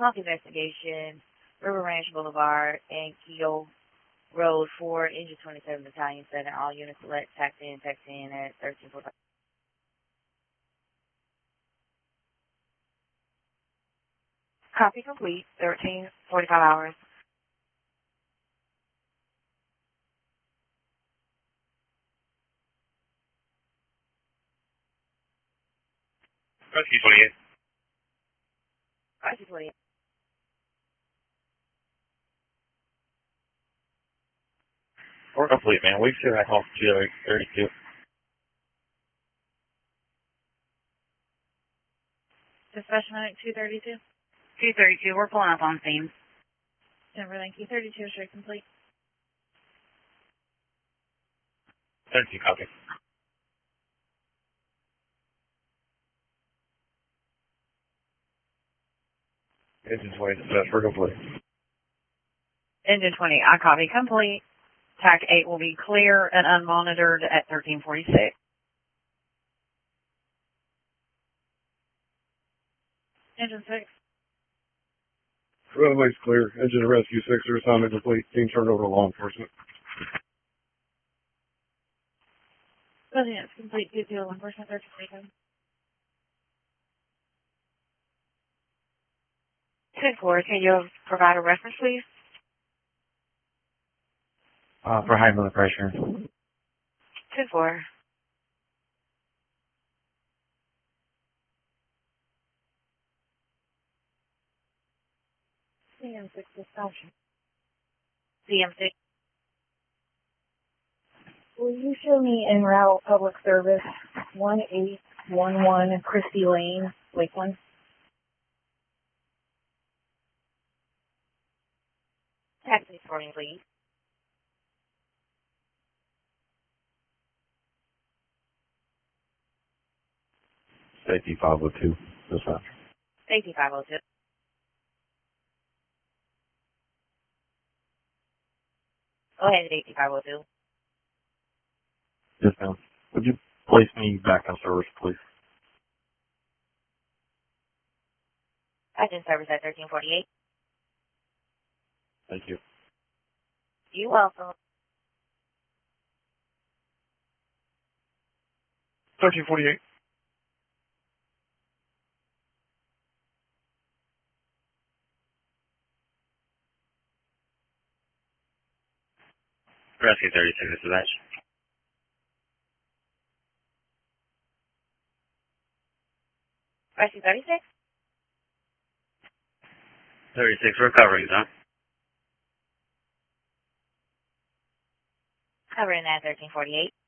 Small investigation, River Ranch Boulevard, and Keogh Road 4, Engine 27 Battalion 7. All units select, tax in at 1345. Copy complete, 13:45 hours. Rescue 28. Rescue 28. We're complete, man. We should have called 232. Dispatch medic 232. 232, we're pulling up on scene. Denver, thank you. 32 straight complete. 32 copy. Engine 20 dispatch, we're complete. Engine 20, I copy complete. TAC 8 will be clear and unmonitored at 1346. Engine 6. Runway's clear. Engine to rescue 6, their assignment complete. Team turned over to law enforcement. Both units complete. 201%, 1347. 10-4, can you provide a reference, please? For high blood pressure. 10-4. CM6 dispatch. CM6. Will you show me en route public service 1811 Christie Lane, Lakeland? Taxi for me, please. Safety 502. Dispatch. Safety 502. Go ahead, safety 502. Yes, ma'am. Would you place me back on service, please? Back in service at 1348. Thank you. You're welcome. 1348. Rescue 36 dispatch. Rescue 36? 36 recovering, huh? Covering that 1348.